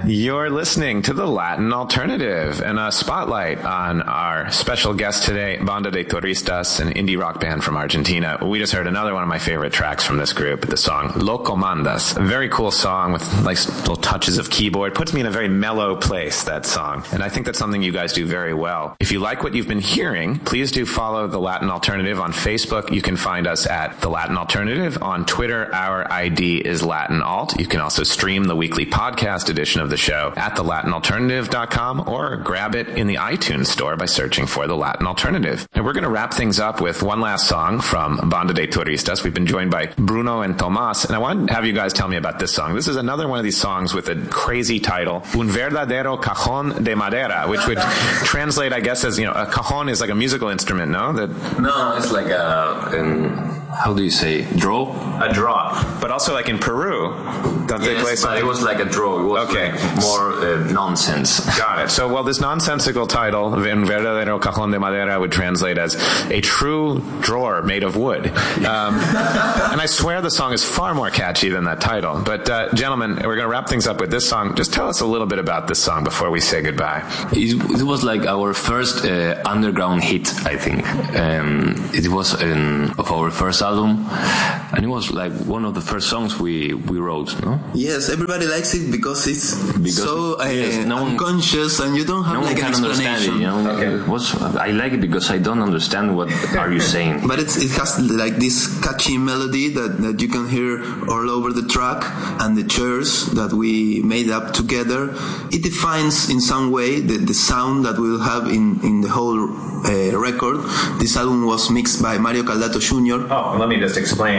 You're listening to the Latin Alternative and a spotlight on our special guest today, Banda de Turistas, an indie rock band from Argentina. We just heard another one of my favorite tracks from this group, the song Loco Mandas. A very cool song with nice little touches of keyboard. Puts me in a very mellow place, that song. And I think that's something you guys do very well. If you like what you've been hearing, please do follow the Latin Alternative on Facebook. You can find us at the Latin Alternative. On Twitter, our ID is Latin Alt. You can also stream the weekly podcast edition of the show at thelatinalternative.com or grab it in the iTunes store by searching for The Latin Alternative. And we're going to wrap things up with one last song from Banda de Turistas. We've been joined by Bruno and Tomas, and I want to have you guys tell me about this song. This is another one of these songs with a crazy title, Un verdadero cajón de madera, which would translate, I guess, as, a cajon is like a musical instrument, no? No, it's like how do you say, draw? A draw. But also like in Peru, don't they play something? But it was like a draw. It was more nonsense. Got it. So, this nonsensical title, Un verdadero cajón de madera, would translate as a true drawer made of wood. And I swear the song is far more catchy than that title. But, gentlemen, we're going to wrap things up with this song. Just tell us a little bit about this song before we say goodbye. It was like our first underground hit, I think. It was of our first album, and it was like one of the first songs we wrote, no? Yes, everybody likes it because it's unconscious and you don't have like an explanation. I like it because I don't understand what are you saying. But it has like this catchy melody that you can hear all over the track, and the chairs that we made up together. It defines in some way the sound that we'll have in the whole record. This album was mixed by Mario Caldato Jr. Oh, let me just explain.